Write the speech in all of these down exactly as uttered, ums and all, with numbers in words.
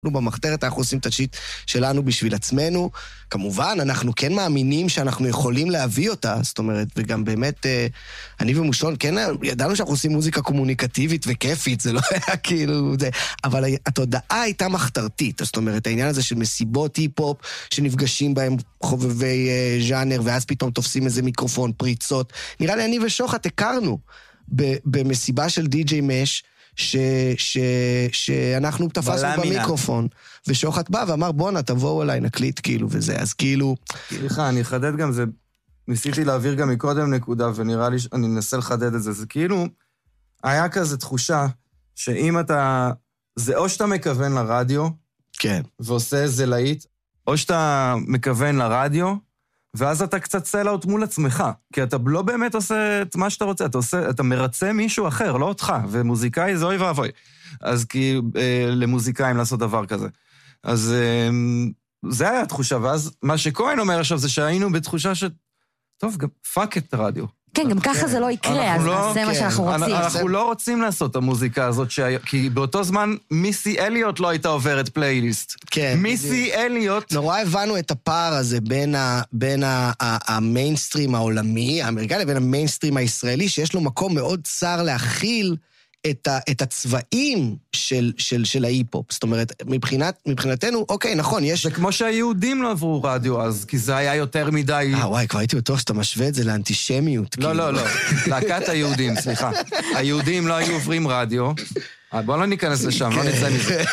במחתרת אנחנו עושים את השיט שלנו בשביל עצמנו. כמובן, אנחנו כן מאמינים שאנחנו יכולים להביא אותה, זאת אומרת, וגם באמת, אני ומושון, כן, ידענו שאנחנו עושים מוזיקה קומוניקטיבית וכיפית, זה לא היה כאילו, זה, אבל התודעה הייתה מחתרתית, זאת אומרת, העניין הזה של מסיבות היפ-הופ, שנפגשים בהם חובבי ז'אנר, ואז פתאום תופסים איזה מיקרופון, פריצות. נראה לי, אני ושוחט הכרנו במסיבה של די-ג'יי מש, ש, ש, שאנחנו תפסנו במיקרופון, ושוחט בא ואמר, בונה, תבואו אליי, נקליט, כאילו, וזה, אז כאילו... סליחה, אני אחדד גם זה, ניסיתי להעביר גם מקודם נקודה, ונראה לי שאני אנסה לחדד את זה, זה כאילו, היה כזה תחושה, שאם אתה, זה או שאתה מכוון לרדיו, כן. ועושה איזה להיט, או שאתה מכוון לרדיו, ואז אתה קצת סל-אוט מול עצמך, כי אתה לא באמת עושה את מה שאתה רוצה, אתה, עושה, אתה מרצה מישהו אחר, לא אותך, ומוזיקאי זה אוי ואבוי. אז כי אה, למוזיקאים לעשות דבר כזה. אז אה, זה היה התחושה, ואז מה שכהן אומר עכשיו זה שהיינו בתחושה ש... טוב, גם פאק את הרדיו. כן, גם ככה זה לא יקרה, אז זה מה שאנחנו רוצים. אנחנו לא רוצים לעשות את המוזיקה הזאת, כי באותו זמן מיסי אליוט לא הייתה עוברת פלייליסט. כן. מיסי אליוט... נורא הבנו את הפער הזה בין המיינסטרים העולמי, האמריקאי, לבין המיינסטרים הישראלי, שיש לו מקום מאוד צר להכיל את, ה, את הצבעים של, של, של ההיפ-הופ. זאת אומרת, מבחינת, מבחינתנו, אוקיי, נכון, יש... זה כמו שהיהודים לא עברו רדיו אז, כי זה היה יותר מדי... אה, וואי, כבר הייתי בטוח שאתה משווה את זה לאנטישמיות. לא, לא, לא. להקת היהודים, סליחה. היהודים לא היו עוברים רדיו. בואו לא ניכנס לשם, לא נצא מזה.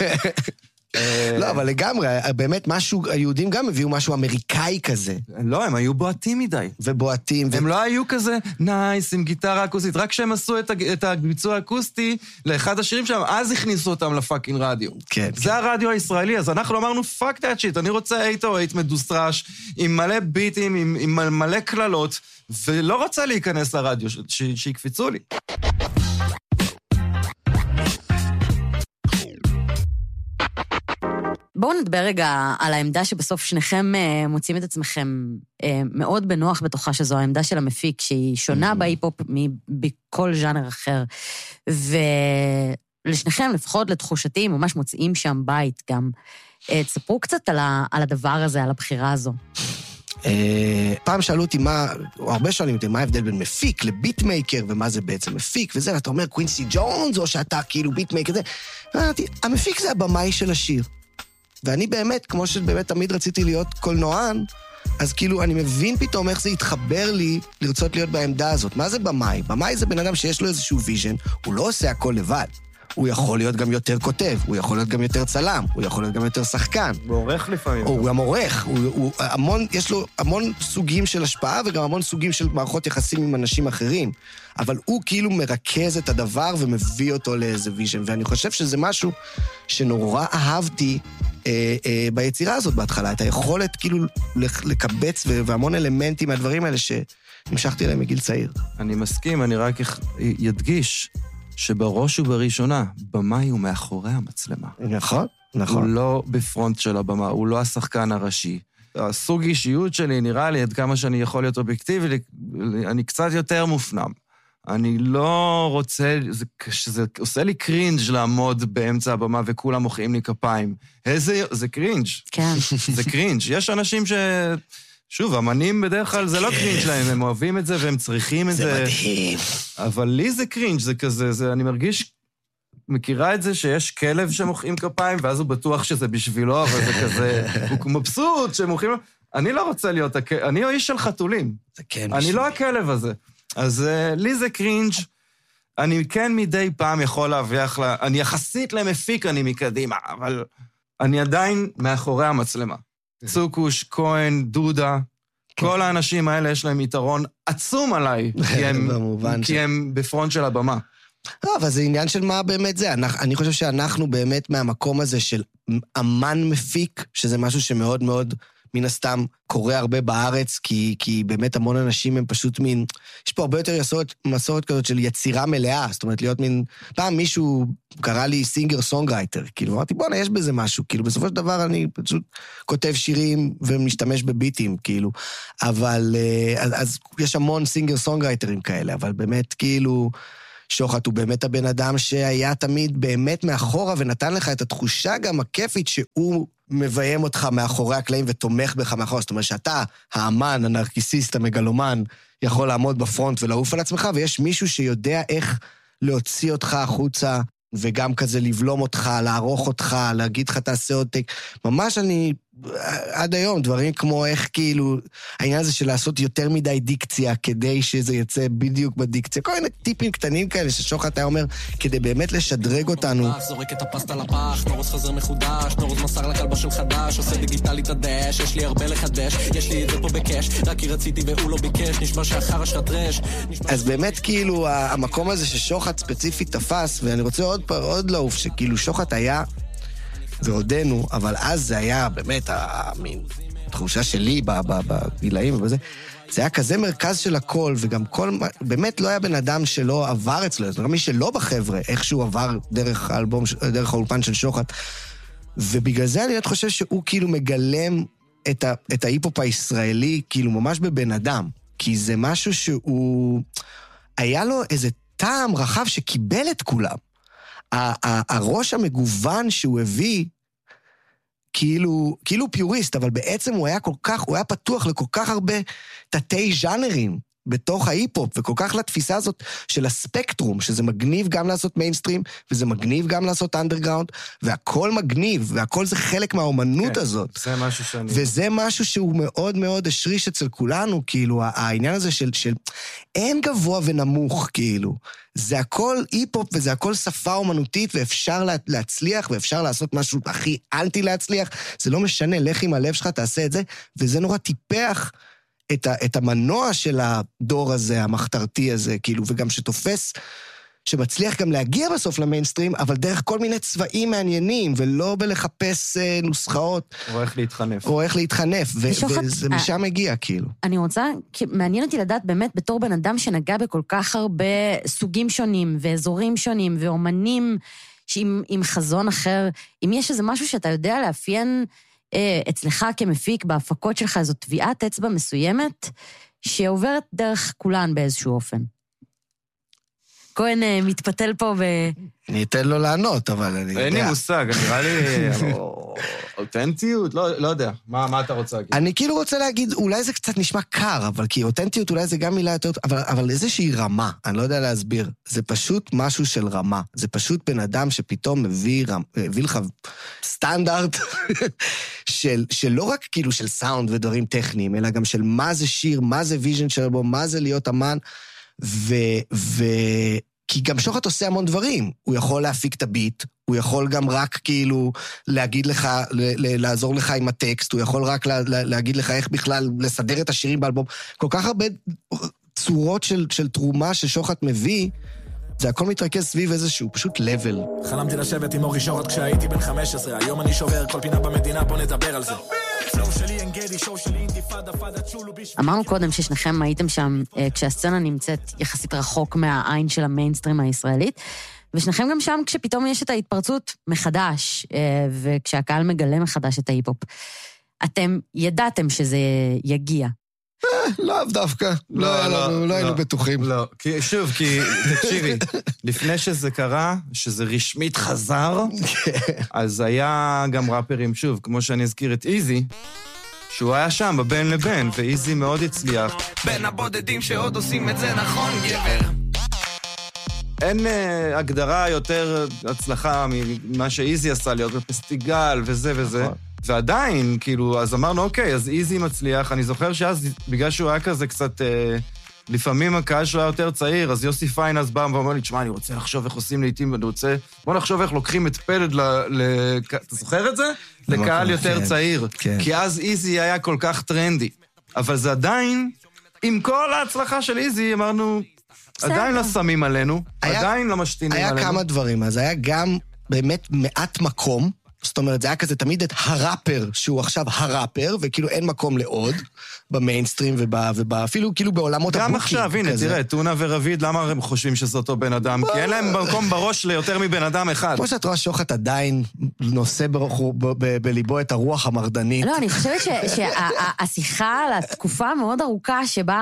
לא, אבל לגמרי, באמת משהו, היהודים גם הביאו משהו אמריקאי כזה. לא, הם היו בועטים מדי. ובועטים. הם לא היו כזה נייס עם גיטרה אקוסטית, רק כשהם עשו את הביצוע האקוסטי לאחד השירים שלהם, אז הכניסו אותם לפאקינג רדיו. כן. זה הרדיו הישראלי, אז אנחנו אמרנו, פאק דאט שיט, אני רוצה אייט או אייט מדוסטרש, עם מלא ביטים, עם מלא כללות, ולא רוצה להיכנס לרדיו, שיקפיצו לי. בואו נדבר רגע על העמדה שבסוף שניכם מוצאים את עצמכם מאוד בנוח בתוכה, שזו העמדה של המפיק, שהיא שונה בהיפ-הופ מבכל ז'אנר אחר. ולשניכם, לפחות לתחושתי, ממש מוצאים שם בית גם. תספרו קצת על הדבר הזה, על הבחירה הזו. פעם שאלו אותי מה, או הרבה שואלים אותי, מה ההבדל בין מפיק לביטמייקר, ומה זה בעצם מפיק, וזה, ואתה אומר קווינסי ג'ונס, או שאתה כאילו ביטמייקר, זה. ואמרתי, המפיק זה הבמאי של השיר. ואני באמת, כמו שבאמת תמיד רציתי להיות קולנוען, אז כאילו אני מבין פתאום איך זה יתחבר לי לרצות להיות בעמדה הזאת. מה זה במאי? במאי זה בן אדם שיש לו איזשהו ויז'ן, הוא לא עושה הכל לבד. הוא יכול להיות גם יותר כותב, הוא יכול להיות גם יותר צלם, הוא יכול להיות גם יותר שחקן. הוא עורך לפעמים. הוא גם עורך, הוא, הוא, המון, יש לו המון סוגים של השפעה וגם המון סוגים של מערכות יחסים עם אנשים אחרים. אבל הוא כאילו מרכז את הדבר ומביא אותו לאיזה ויז'ן, ואני חושב שזה משהו שנורא אהבתי אה, אה, ביצירה הזאת בהתחלה, את היכולת כאילו לקבץ והמון אלמנטים מהדברים האלה שנמשכתי אליהם מגיל צעיר. אני מסכים, אני רק ידגיש שבראש ובראשונה, במאי הוא מאחורי המצלמה. נכון, נכון. הוא לא בפרונט של הבמה, הוא לא השחקן הראשי. הסוג אישיות שלי נראה לי, עד כמה שאני יכול להיות אובייקטיבי, אני קצת יותר מופנם. אני לא רוצה, זה, זה עושה לי קרינג' לעמוד באמצע הבמה וכולם מוחאים לי כפיים. איזה, זה קרינג'. כן. זה קרינג'. יש אנשים ש... שוב, אמנים בדרך כלל זה לא קרינג' להם, הם אוהבים את זה והם צריכים את זה. זה מדהים. אבל לי זה קרינג', זה כזה, זה, אני מרגיש, מכירה את זה שיש כלב שמוחאים כפיים, ואז הוא בטוח שזה בשבילו, אבל זה כזה, הוא מבסוט שמוחאים לו. אני לא רוצה להיות, אני איש של חתולים. זה כן אני לא הכלב הזה. אז uh, לי זה קרינג', אני כן מדי פעם יכול להביח לה, אני יחסית למפיק אני מקדימה, אבל אני עדיין מאחורי המצלמה. צוקוש, כהן, דודה, כל האנשים האלה יש להם יתרון עצום עליי, כי הם, כי הם בפרונט של הבמה. לא, אבל זה עניין של מה באמת זה. אני חושב שאנחנו באמת מהמקום הזה של אמן מפיק, שזה משהו שמאוד מאוד מן הסתם קורה הרבה בארץ, כי, כי באמת המון אנשים הם פשוט מין, יש פה הרבה יותר מסורת, מסורת כזאת של יצירה מלאה, זאת אומרת להיות מין, פעם מישהו קרא לי סינגר סונגרייטר, כאילו אמרתי בוא'נה יש בזה משהו, כאילו בסופו של דבר אני פשוט כותב שירים ומשתמש בביטים, כאילו, אבל אז, אז יש המון סינגר סונגרייטרים כאלה, אבל באמת כאילו, שוחט הוא באמת הבן אדם שהיה תמיד באמת מאחורה, ונתן לך את התחושה גם הכיפית שהוא מביים אותך מאחורי הקלעים ותומך בך מאחורה. זאת אומרת שאתה, האמן, הנרקיסיסט, המגלומן, יכול לעמוד בפרונט ולעוף על עצמך, ויש מישהו שיודע איך להוציא אותך החוצה, וגם כזה לבלום אותך, לערוך אותך, להגיד לך תעשה עוד טק. ממש אני, עד היום, דברים כמו איך כאילו, העניין הזה של לעשות יותר מדי דיקציה, כדי שזה יצא בדיוק בדיקציה. כל מיני טיפים קטנים כאלה ששוחט היה אומר, כדי באמת לשדרג אותנו. זורק את הפסטה לפח, נורוז חוזר מחודש, נורוז מסר לכלבה של חדש, עושה דיגיטלית הדש, יש לי הרבה לחדש, יש לי את זה פה בקש, רק כי רציתי והוא לא ביקש, נשמע שאחר השחטרש. אז באמת כאילו, המקום הזה ששוחט ספציפית תפס, ואני רוצה עוד, עוד לעוף, שכאילו שוחט היה, זה עודנו, אבל אז זה היה באמת המין תחושה שלי בגילאים ובזה, זה היה כזה מרכז של הכל, וגם כל, באמת לא היה בן אדם שלא עבר אצלו, זאת אומרת, מי שלא בחבר'ה, איכשהו עבר דרך האלבום, דרך האולפן של שוחט, ובגלל זה אני חושב שהוא כאילו מגלם את, ה, את ההיפופ הישראלי, כאילו ממש בבן אדם, כי זה משהו שהוא, היה לו איזה טעם רחב שקיבל את כולם. הראש המגוון שהוא הביא, כאילו, כאילו פיוריסט, אבל בעצם הוא היה כל כך, הוא היה פתוח לכל כך הרבה תתי ז'אנרים בתוך ההיפופ, וכל כך לתפיסה הזאת של הספקטרום, שזה מגניב גם לעשות מיינסטרים, וזה מגניב גם לעשות אנדרגראונד, והכל מגניב, והכל זה חלק מהאומנות כן, הזאת. זה משהו שאני... וזה משהו שהוא מאוד מאוד השריש אצל כולנו, כאילו, העניין הזה של, של אין גבוה ונמוך, כאילו. זה הכל היפופ, וזה הכל שפה אומנותית, ואפשר לה, להצליח, ואפשר לעשות משהו הכי אנטי להצליח. זה לא משנה, לך עם הלב שלך, תעשה את זה, וזה נורא טיפח את, ה, את המנוע של הדור הזה, המחתרתי הזה, כאילו, וגם שתופס, שמצליח גם להגיע בסוף למיינסטרים, אבל דרך כל מיני צבעים מעניינים, ולא בלחפש אה, נוסחאות. או איך להתחנף. או איך להתחנף, ו- ושוחט, וזה משם מגיע, כאילו. אני רוצה, מעניין אותי לדעת באמת בתור בן אדם שנגע בכל כך הרבה סוגים שונים, ואזורים שונים, ואומנים עם, עם חזון אחר, אם יש איזה משהו שאתה יודע לאפיין אה, אצלך כמפיק, בהפקות שלך, איזו טביעת אצבע מסוימת, שעוברת דרך כולן באיזשהו אופן. כהן מתפתל פה ב... אני אתן לו לענות, אבל אני יודע. אין לי מושג, נראה לי... אותנטיות? לא יודע. מה אתה רוצה להגיד? אני כאילו רוצה להגיד, אולי זה קצת נשמע קר, אבל כי אותנטיות אולי זה גם מילה יותר... אבל איזושהי רמה, אני לא יודע להסביר. זה פשוט משהו של רמה. זה פשוט בן אדם שפתאום מביא לך סטנדרט של לא רק כאילו של סאונד ודברים טכניים, אלא גם של מה זה שיר, מה זה ויז'ן שלו, מה זה להיות אמן, ו... ו... כי גם שוחט עושה המון דברים. הוא יכול להפיק את הביט, הוא יכול גם רק כאילו להגיד לך, לעזור לך עם הטקסט, הוא יכול רק להגיד לך איך בכלל לסדר את השירים באלבום. כל כך הרבה צורות של, של תרומה ששוחט מביא, זה הכל מתרכז סביב איזשהו פשוט לבל. חלמתי לשבת עם אורי שוחט כשהייתי בן חמש עשרה, היום אני שובר כל פינה במדינה, בוא נדבר על זה. אמרנו קודם ששניכם הייתם שם כשהסצנה נמצאת יחסית רחוק מהעין של המיינסטרים הישראלית, ושניכם גם שם כשפתאום יש את ההתפרצות מחדש, וכשהקהל מגלה מחדש את ההיפופ. אתם ידעתם שזה יגיע. לא, דווקא. לא היינו בטוחים. לא, שוב, כי תקשיבי, לפני שזה קרה, שזה רשמית חזר, אז היה גם ראפרים, שוב, כמו שאני אזכיר את איזי, שהוא היה שם, בבין לבין, ואיזי מאוד הצליח. בין הבודדים שעוד עושים את זה נכון, גבר. אין uh, הגדרה יותר הצלחה ממה שאיזי עשה, להיות בפסטיגל וזה וזה. נכון. ועדיין, כאילו, אז אמרנו, אוקיי, אז איזי מצליח. אני זוכר שאז, בגלל שהוא היה כזה קצת, אה, לפעמים הקהל שלו היה יותר צעיר, אז יוסי פיין אז בא ואומר לי, תשמע, אני רוצה לחשוב איך עושים לעתים, ואני רוצה, בוא נחשוב איך לוקחים את פלד ל... ל... אתה זוכר את זה? לקהל יותר צעיר. כי אז איזי היה כל כך טרנדי. אבל זה עדיין, עם כל ההצלחה של איזי, אמרנו, עדיין לא שמים עלינו, עדיין לא משתינים עלינו. היה כמה דברים, אז היה גם באמת מעט מקום, זאת אומרת, זה היה כזה תמיד את הראפר, שהוא עכשיו הראפר, וכאילו אין מקום לעוד, במיינסטרים ואפילו כאילו בעולמות הבוקים. גם עכשיו, הנה, תראה, טונה ורביד, למה הם חושבים שזה אותו בן אדם? כי אין להם מקום בראש ליותר מבן אדם אחד. כמו שאת רואה, שוחט עדיין נושא בליבו את הרוח המרדנית. לא, אני חושבת שהשיחה על התקופה מאוד ארוכה שבה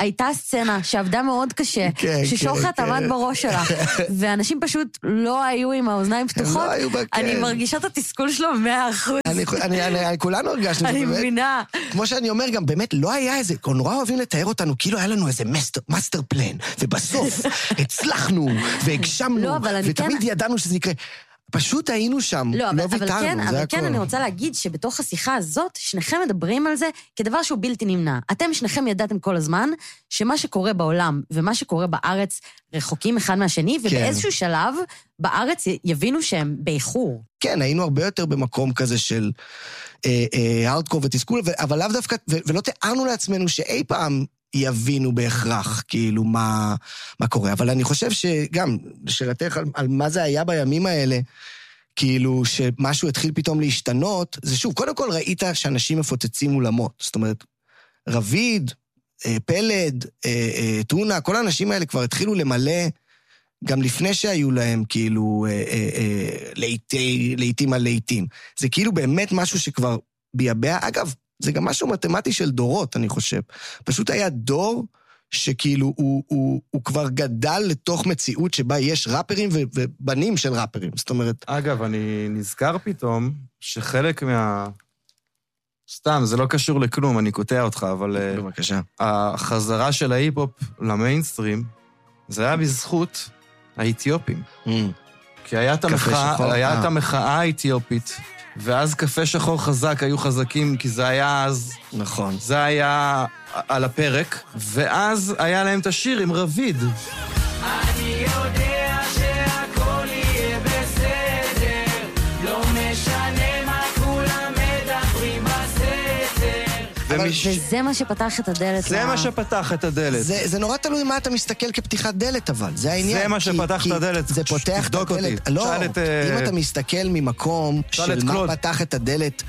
הייתה סצנה שעבדה מאוד קשה, ששוחט עמד בראש שלה, ואנשים פשוט לא היו עם האוזניים פתוחות, אני מרגישה את התסכול שלו מאה אחוז. כולנו הרגשנו. אני מבינה. כמו שאני אומר, גם באמת לא היה איזה, נורא אוהבים לתאר אותנו, כאילו היה לנו איזה מאסטר פלן, ובסוף הצלחנו, והגשמנו, ותמיד ידענו שזה יקרה. פשוט היינו שם, לא ויתרנו, זה הכל. אבל כן, אני רוצה להגיד שבתוך השיחה הזאת, שניכם מדברים על זה כדבר שהוא בלתי נמנע. אתם שניכם ידעתם כל הזמן, שמה שקורה בעולם ומה שקורה בארץ רחוקים אחד מהשני, ובאיזשהו שלב בארץ יבינו שהם באיחור. כן, היינו הרבה יותר במקום כזה של הארדקור ותסכול, אבל לאו דווקא, ולא תיארנו לעצמנו שאי פעם יבינו בהכרח, כאילו, מה, מה קורה. אבל אני חושב שגם, לשאלתך על, על מה זה היה בימים האלה, כאילו, שמשהו התחיל פתאום להשתנות, זה שוב, קודם כל ראית שאנשים מפוצצים אולמות. זאת אומרת, רביד, פלד, טונה, כל האנשים האלה כבר התחילו למלא, גם לפני שהיו להם, כאילו, לעיתי, לעיתים על לעיתים. זה כאילו באמת משהו שכבר ביבע, אגב, זה גם משהו מתמטי של דורות, אני חושב. פשוט היה דור שכאילו הוא, הוא, הוא כבר גדל לתוך מציאות שבה יש ראפרים ובנים של ראפרים. זאת אומרת... אגב, אני נזכר פתאום שחלק מה... סתם, זה לא קשור לכלום, אני קוטע אותך, אבל... בבקשה. החזרה של ההיפ-הופ למיינסטרים, זה היה בזכות האתיופים. Mm. כי היה את המחאה, היה את המחאה האתיופית, ואז קפה שחור חזק היו חזקים, כי זה היה אז... נכון. זה היה על הפרק, ואז היה להם את השיר עם רביד. אני יודע שהכל יהיה בסדר, לא משנה מה כולם מדברים בסדר. וזה מה שפתח את הדלת. זה מה שפתח את הדלת. זה נורא תלוי מה אתה מסתכל כפתיחת דלת, אבל. זה העניין. זה מה שפתח את הדלת. זה פותח את הדלת. לא, אם אתה מסתכל ממקום של מה פתח את הדלת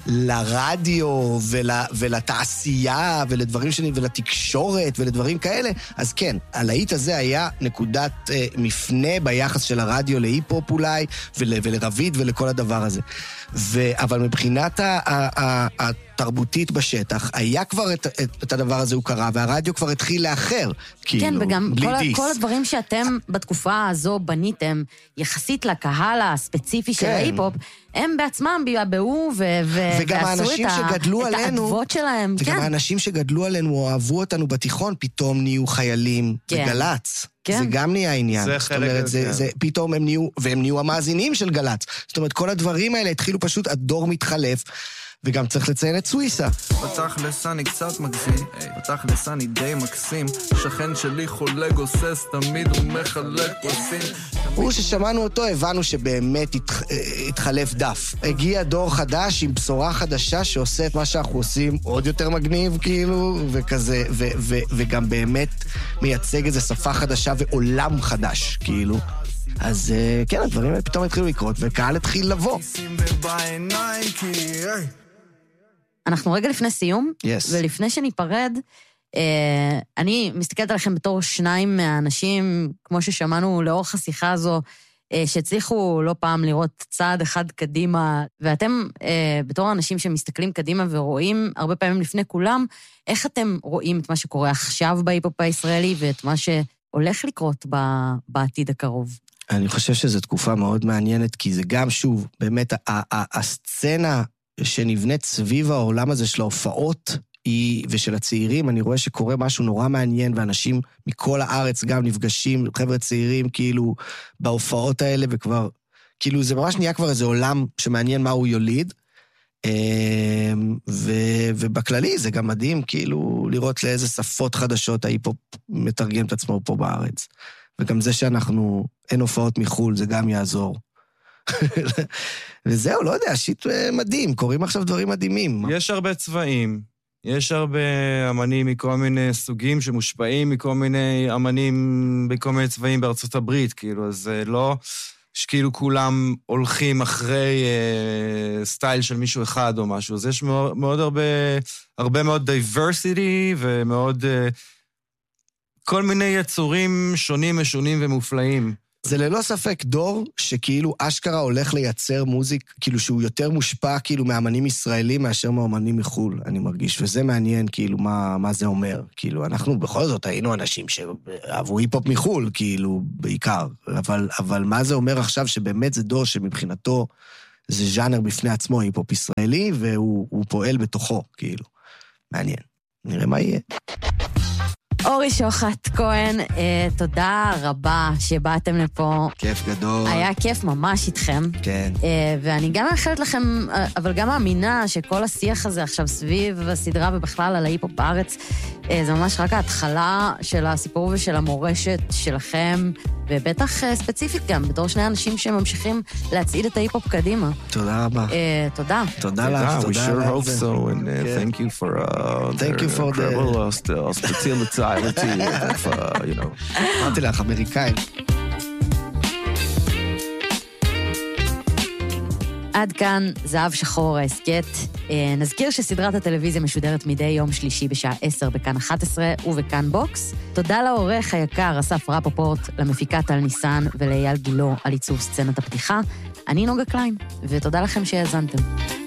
לרדיו ולתעשייה ולדברים שני ולתקשורת ולדברים כאלה, אז כן, הלהיט הזה היה נקודת מפנה ביחס של הרדיו להיפ-הופ אולי ולרביד ולכל הדבר הזה. אבל מבחינת התרבותית בשטח, היה כבר את הדבר הזה, הוא קרה, והרדיו כבר התחיל לאחר, כן, וגם כל הדברים שאתם בתקופה הזו בניתם, יחסית לקהל הספציפי של ההיפ-הופ, הם בעצמם ביבעו ועשו את האדוות שלהם. וגם האנשים שגדלו עלינו, אהבו אותנו בתיכון, פתאום נהיו חיילים בגלץ. זה גם נהיה העניין. זה חלק, זה, פתאום הם נהיו, והם נהיו המאזינים של גלץ. זאת אומרת, כל הדברים האלה התחילו פשוט, הדור מתחלף, וגם צריך לציין את סוויסה. בתכלס אני קצת מגזים, בתכלס אני די מקסים, שכן שלי חולה גוסס, תמיד הוא מחלק פרסים. הוא ששמענו אותו, הבנו שבאמת התח... התחלף דף. הגיע דור חדש עם בשורה חדשה שעושה את מה שאנחנו עושים עוד יותר מגניב, כאילו, וכזה, ו- ו- וגם באמת מייצג איזו שפה חדשה ועולם חדש, כאילו. אז כן, הדברים האלה פתאום התחילו לקרות, וקהל התחיל לבוא. אנחנו רגע לפני סיום, yes. ולפני שניפרד, אה, אני מסתכלת עליכם בתור שניים מהאנשים, כמו ששמענו לאורך השיחה הזו, אה, שהצליחו לא פעם לראות צעד אחד קדימה, ואתם אה, בתור האנשים שמסתכלים קדימה ורואים הרבה פעמים לפני כולם, איך אתם רואים את מה שקורה עכשיו בהיפ-הופ הישראלי, ואת מה שהולך לקרות בעתיד הקרוב? אני חושב שזו תקופה מאוד מעניינת, כי זה גם שוב, באמת, הסצנה שנבנית סביב העולם הזה של ההופעות ושל הצעירים, אני רואה שקורה משהו נורא מעניין, ואנשים מכל הארץ גם נפגשים, חבר'ה צעירים, כאילו, בהופעות האלה, וכבר, כאילו, זה ממש נהיה כבר איזה עולם שמעניין מה הוא יוליד, ובכללי זה גם מדהים, כאילו, לראות לאיזה שפות חדשות ההיפ-הופ מתרגם את עצמו פה בארץ. וגם זה שאנחנו, אין הופעות מחול, זה גם יעזור. וזהו, לא יודע, שיט מדהים, קוראים עכשיו דברים מדהימים. יש הרבה צבעים, יש הרבה אמנים מכל מיני סוגים שמושפעים מכל מיני אמנים בכל מיני צבעים בארצות הברית, כאילו, אז לא שכאילו כולם הולכים אחרי אה, סטייל של מישהו אחד או משהו, אז יש מאוד, מאוד הרבה, הרבה מאוד diversity ומאוד... אה, כל מיני יצורים שונים, משונים ומופלאים. זה ללא ספק דור שכאילו אשכרה הולך לייצר מוזיק, כאילו שהוא יותר מושפע כאילו מאמנים ישראלים מאשר מאמנים מחול, אני מרגיש, וזה מעניין כאילו מה, מה זה אומר. כאילו אנחנו בכל זאת היינו אנשים שאהבו היפ-הופ מחול, כאילו בעיקר, אבל, אבל מה זה אומר עכשיו שבאמת זה דור שמבחינתו זה ז'אנר בפני עצמו היפ-הופ ישראלי, והוא פועל בתוכו, כאילו. מעניין. נראה מה יהיה. אורי שוחט כהן, אה, תודה רבה שבאתם לפה. כיף גדול. היה כיף ממש איתכם. כן. אה, ואני גם מאחלת לכם, אבל גם מאמינה שכל השיח הזה עכשיו סביב הסדרה ובכלל על ההיפ-הופ בארץ, אה, זה ממש רק ההתחלה של הסיפור ושל המורשת שלכם, ובטח אה, ספציפית גם, בתור שני אנשים שממשיכים להצעיד את ההיפ-הופ קדימה. תודה רבה. אה, תודה. תודה לך, We תודה sure לך. hope so, and uh, thank you for uh, Thank you for the- incredible hosp- hospitality of, uh, you know. אמרתי לך, אמריקאים. עד כאן זהב שחור ההסקט. אה, נזכיר שסדרת הטלוויזיה משודרת מדי יום שלישי בשעה עשר בכאן אחת עשרה ובכאן בוקס. תודה לעורך היקר אסף רפופורט, למפיקה טל ניסן ולאייל גילו על עיצוב סצנת הפתיחה. אני נוגה קליין, ותודה לכם שהאזנתם.